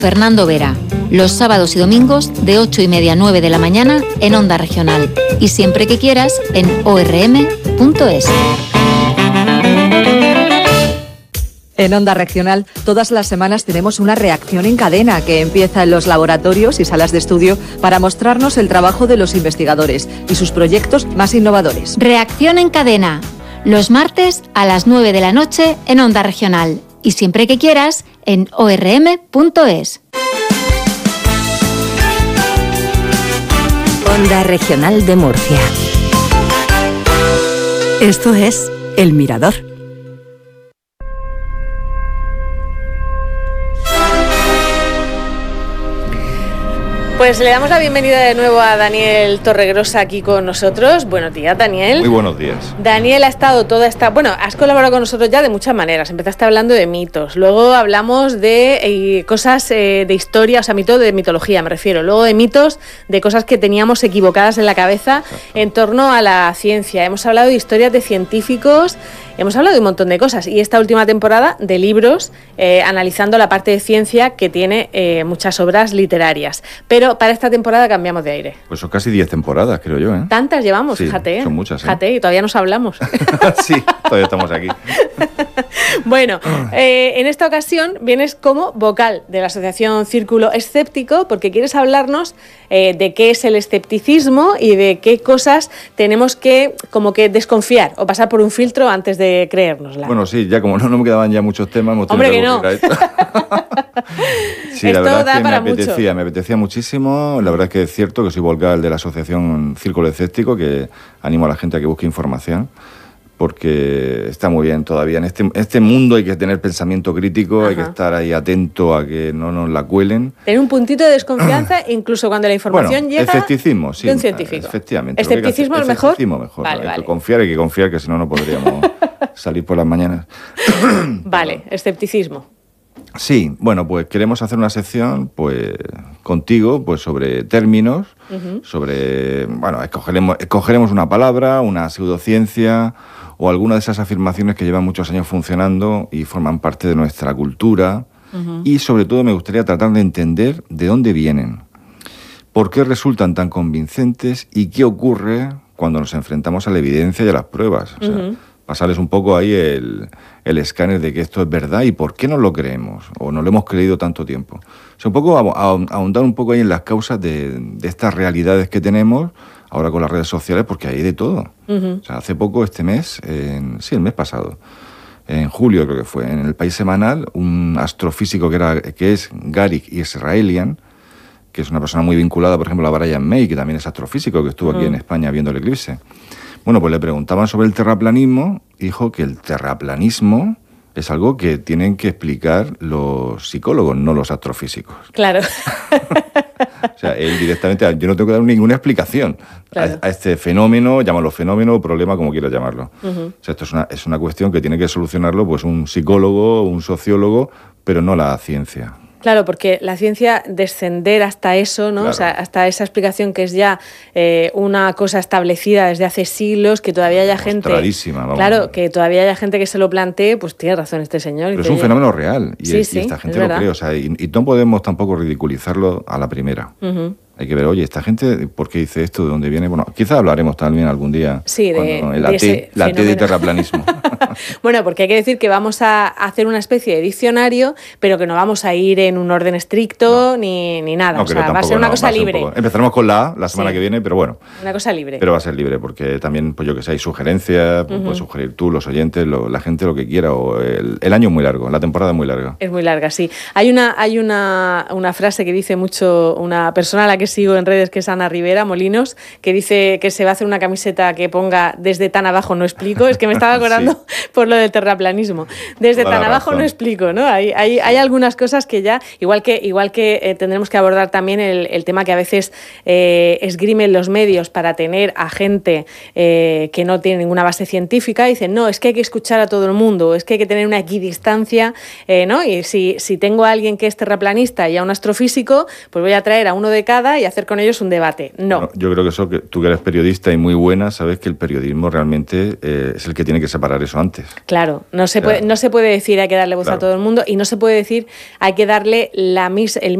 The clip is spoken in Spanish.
Fernando Vera, los sábados y domingos de 8:30 a 9 de la mañana en Onda Regional y siempre que quieras en orm.es. En Onda Regional, todas las semanas tenemos una reacción en cadena que empieza en los laboratorios y salas de estudio para mostrarnos el trabajo de los investigadores y sus proyectos más innovadores. Reacción en cadena, los martes a las 9 de la noche en Onda Regional y siempre que quieras en orm.es. Onda Regional de Murcia. Esto es El Mirador. Pues le damos la bienvenida de nuevo a Daniel Torregrosa aquí con nosotros. Buenos días, Daniel. Muy buenos días. Daniel ha estado has colaborado con nosotros ya de muchas maneras. Empezaste hablando de mitos, luego hablamos de cosas de historia, o sea, mito de mitología me refiero, luego de mitos, de cosas que teníamos equivocadas en la cabeza. Exacto. En torno a la ciencia. Hemos hablado de historias de científicos, hemos hablado de un montón de cosas y esta última temporada de libros analizando la parte de ciencia que tiene muchas obras literarias. Pero para esta temporada cambiamos de aire. Pues son casi 10 temporadas, creo yo, ¿eh? Tantas llevamos, sí, fíjate. Son muchas, ¿eh? Fíjate, y todavía nos hablamos. Sí, todavía estamos aquí. Bueno, en esta ocasión vienes como vocal de la Asociación Círculo Escéptico porque quieres hablarnos de qué es el escepticismo y de qué cosas tenemos que como que desconfiar o pasar por un filtro antes de creérnosla. Bueno, sí, ya como no me quedaban ya muchos temas, hemos tenido que no. Sí, la verdad es que me apetecía muchísimo. La verdad es que es cierto que soy vocal de la Asociación Círculo Escéptico, que animo a la gente a que busque información, porque está muy bien todavía. En este mundo hay que tener pensamiento crítico, hay que estar ahí atento a que no nos la cuelen. Tener un puntito de desconfianza incluso cuando la información llega escepticismo, sí, de un científico. Efectivamente. ¿Escepticismo es mejor? Escepticismo mejor. Vale, hay que confiar, que si no, no podríamos salir por las mañanas. Vale, escepticismo. Sí, bueno, pues queremos hacer una sección pues contigo pues sobre términos, sobre, bueno, escogeremos una palabra, una pseudociencia o alguna de esas afirmaciones que llevan muchos años funcionando y forman parte de nuestra cultura y sobre todo me gustaría tratar de entender de dónde vienen, por qué resultan tan convincentes y qué ocurre cuando nos enfrentamos a la evidencia y a las pruebas. O sea, pasarles un poco ahí el escáner de que esto es verdad y por qué no lo creemos o no lo hemos creído tanto tiempo. O sea, un poco ahondar un poco ahí en las causas de estas realidades que tenemos ahora con las redes sociales, porque hay de todo. O sea, hace poco, este mes, el mes pasado, en julio creo que fue, en El País Semanal, un astrofísico que es Gary Israelian, que es una persona muy vinculada, por ejemplo, a Brian May, que también es astrofísico, que estuvo aquí en España viendo el eclipse. Bueno, pues le preguntaban sobre el terraplanismo y dijo que el terraplanismo es algo que tienen que explicar los psicólogos, no los astrofísicos. Claro. O sea, él directamente, yo no tengo que dar ninguna explicación a este fenómeno, llámalo fenómeno o problema, como quieras llamarlo. O sea, esto es una cuestión que tiene que solucionarlo pues un psicólogo, un sociólogo, pero no la ciencia. Claro, porque la ciencia, descender hasta eso, ¿no? Claro. O sea, hasta esa explicación que es ya una cosa establecida desde hace siglos, que todavía haya gente... Vamos. Claro, que todavía haya gente que se lo plantee, pues tiene razón este señor. Pero es un fenómeno real, y esta gente lo verdad. cree, o sea, y no podemos tampoco ridiculizarlo a la primera. Hay que ver, oye, esta gente, ¿por qué dice esto? ¿De dónde viene? Bueno, quizás hablaremos también algún día la T de terraplanismo. Bueno, porque hay que decir que vamos a hacer una especie de diccionario, pero que no vamos a ir en un orden estricto ni nada. No, o sea, va a ser una cosa libre. Empezaremos con la semana que viene, pero bueno. Una cosa libre. Pero va a ser libre, porque también, pues yo que sé, hay sugerencias, puedes sugerir tú, los oyentes, la gente lo que quiera, o el año es muy largo, la temporada es muy larga. Es muy larga, sí. Hay una frase que dice mucho una persona a la que sigo en redes, que es Ana Rivera Molinos, que dice que se va a hacer una camiseta que ponga desde tan abajo no explico. Es que me estaba acordando por lo del terraplanismo. Desde tan abajo no explico, ¿no? Hay algunas cosas que ya, igual que tendremos que abordar también el tema que a veces esgrimen los medios para tener a gente que no tiene ninguna base científica, dicen, no, es que hay que escuchar a todo el mundo, es que hay que tener una equidistancia, ¿no? Y si tengo a alguien que es terraplanista y a un astrofísico, pues voy a traer a uno de cada y hacer con ellos un debate. No. Bueno, yo creo que eso, que tú que eres periodista y muy buena, sabes que el periodismo realmente es el que tiene que separar eso antes. Claro, no se puede decir hay que darle voz a todo el mundo, y no se puede decir hay que darle el